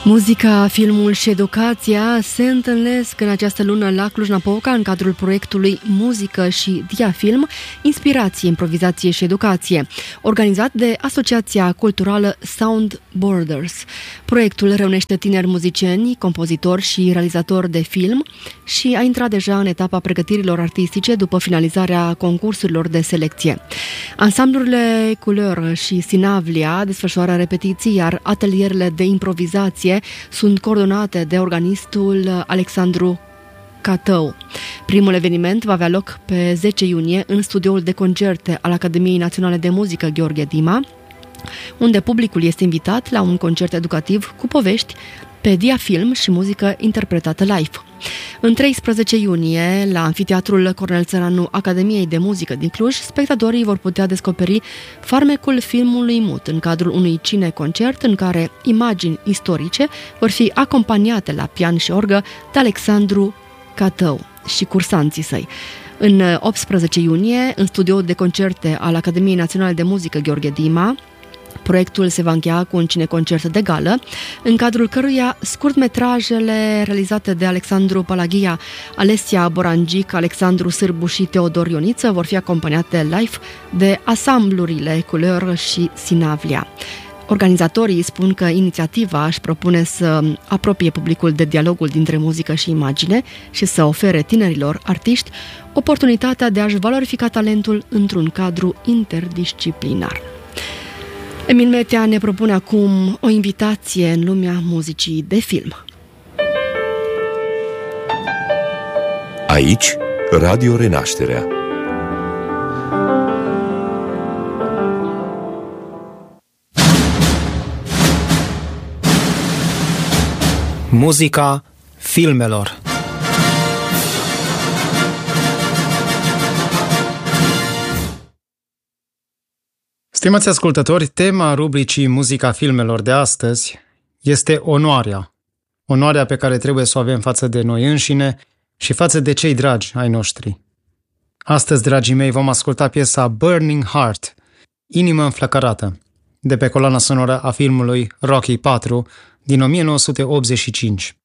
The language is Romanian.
Muzica, filmul și educația se întâlnesc în această lună la Cluj-Napoca în cadrul proiectului Muzică și Diafilm, Inspirație, Improvizație și Educație, organizat de Asociația Culturală Sound Borders. Proiectul reunește tineri muzicieni, compozitori și realizatori de film și a intrat deja în etapa pregătirilor artistice după finalizarea concursurilor de selecție. Ansamblurile Couleur și Sinavlia desfășoară repetiții, iar atelierele de improvizație sunt coordonate de organistul Alexandru Catău. Primul eveniment va avea loc pe 10 iunie în studioul de concerte al Academiei Naționale de Muzică Gheorghe Dima, unde publicul este invitat la un concert educativ cu povești pe diafilm și muzică interpretată live. În 13 iunie, la Amfiteatrul Cornel Țăranu Academiei de Muzică din Cluj, spectatorii vor putea descoperi farmecul filmului mut în cadrul unui cineconcert în care imagini istorice vor fi acompaniate la pian și orgă de Alexandru Catău și cursanții săi. În 18 iunie, în studioul de concerte al Academiei Naționale de Muzică Gheorghe Dima, proiectul se va încheia cu un cineconcert de gală, în cadrul căruia scurtmetrajele realizate de Alexandru Palaghia, Alesia Borangic, Alexandru Sârbu și Teodor Ioniță vor fi acompaniate live de asamblurile Couleur și Sinavlia. Organizatorii spun că inițiativa își propune să apropie publicul de dialogul dintre muzică și imagine și să ofere tinerilor artiști oportunitatea de a-și valorifica talentul într-un cadru interdisciplinar. Emil Metea ne propune acum o invitație în lumea muzicii de film. Aici, Radio Renașterea. Muzica filmelor. Stimați ascultători, tema rubricii Muzica filmelor de astăzi este onoarea. Onoarea pe care trebuie să o avem față de noi înșine și față de cei dragi ai noștri. Astăzi, dragii mei, vom asculta piesa Burning Heart, Inimă înflăcărată, de pe coloana sonoră a filmului Rocky IV din 1985.